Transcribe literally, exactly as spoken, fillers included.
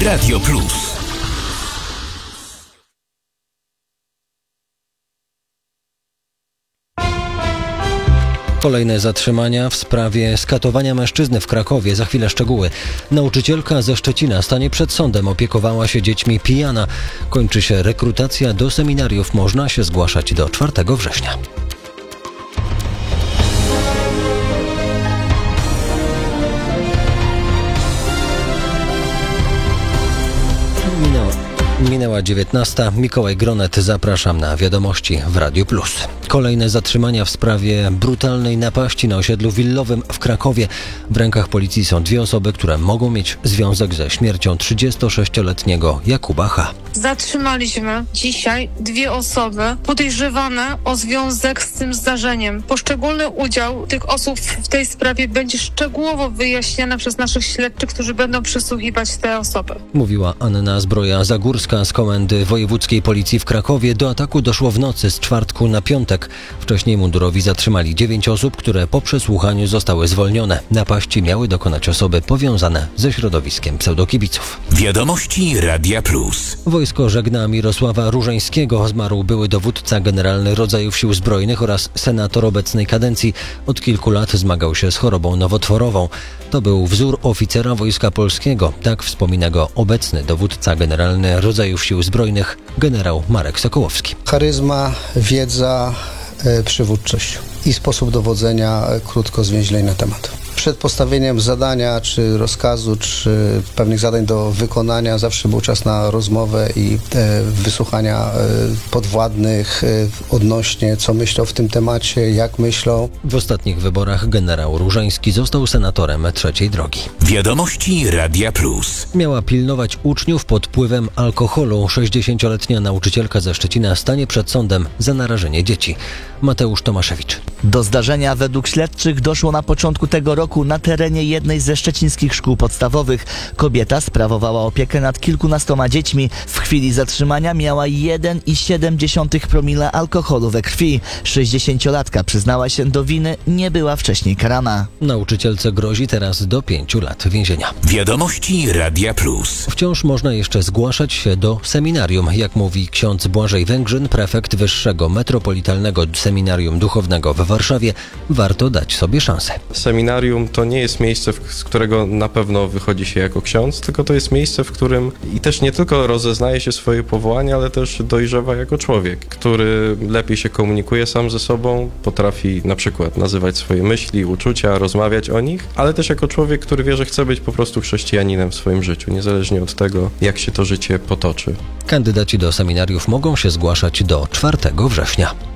Radio Plus. Kolejne zatrzymania w sprawie skatowania mężczyzny w Krakowie. Za chwilę szczegóły. Nauczycielka ze Szczecina stanie przed sądem. Opiekowała się dziećmi pijana. Kończy się rekrutacja do seminariów. Można się zgłaszać do czwartego września. Minęła. Minęła dziewiętnasta. Mikołaj Gronet, zapraszam na wiadomości w Radiu Plus. Kolejne zatrzymania w sprawie brutalnej napaści na osiedlu willowym w Krakowie. W rękach policji są dwie osoby, które mogą mieć związek ze śmiercią trzydziestosześcioletniego Jakuba H. Zatrzymaliśmy dzisiaj dwie osoby podejrzewane o związek z tym zdarzeniem. Poszczególny udział tych osób w tej sprawie będzie szczegółowo wyjaśniany przez naszych śledczych, którzy będą przesłuchiwać te osoby. Mówiła Anna Zbroja-Zagórska z Komendy Wojewódzkiej Policji w Krakowie. Do ataku doszło w nocy z czwartku na piątek. Wcześniej mundurowi zatrzymali dziewięć osób, które po przesłuchaniu zostały zwolnione. Napaści miały dokonać osoby powiązane ze środowiskiem pseudokibiców. Wiadomości Radia Plus. Wojsko żegna Mirosława Różeńskiego. Zmarł były dowódca generalny rodzajów sił zbrojnych oraz senator obecnej kadencji. Od kilku lat zmagał się z chorobą nowotworową. To był wzór oficera Wojska Polskiego. Tak wspomina go obecny dowódca generalny rodzajów sił zbrojnych, generał Marek Sokołowski. Charyzma, wiedza, e, przywódczość i sposób dowodzenia, e, krótko zwięźlej na temat. Przed postawieniem zadania, czy rozkazu, czy pewnych zadań do wykonania zawsze był czas na rozmowę i e, wysłuchania e, podwładnych e, odnośnie, co myślą w tym temacie, jak myślą. W ostatnich wyborach generał Różeński został senatorem trzeciej drogi. Wiadomości Radia Plus. Miała pilnować uczniów pod wpływem alkoholu. sześćdziesięcioletnia nauczycielka ze Szczecina stanie przed sądem za narażenie dzieci. Mateusz Tomaszewicz. Do zdarzenia według śledczych doszło na początku tego roku na terenie jednej ze szczecińskich szkół podstawowych. Kobieta sprawowała opiekę nad kilkunastoma dziećmi. W chwili zatrzymania miała jeden i siedem dziesiątych promila alkoholu we krwi. sześćdziesięciolatka przyznała się do winy, nie była wcześniej karana. Nauczycielce grozi teraz do pięciu lat więzienia. Wiadomości Radia Plus. Wciąż można jeszcze zgłaszać się do seminarium. Jak mówi ksiądz Błażej Węgrzyn, prefekt Wyższego Metropolitalnego Seminarium Duchownego w Warszawie, warto dać sobie szansę. Seminarium to nie jest miejsce, z którego na pewno wychodzi się jako ksiądz, tylko to jest miejsce, w którym i też nie tylko rozeznaje się swoje powołanie, ale też dojrzewa jako człowiek, który lepiej się komunikuje sam ze sobą, potrafi na przykład nazywać swoje myśli, uczucia, rozmawiać o nich, ale też jako człowiek, który wie, że chce być po prostu chrześcijaninem w swoim życiu, niezależnie od tego, jak się to życie potoczy. Kandydaci do seminariów mogą się zgłaszać do czwartego września.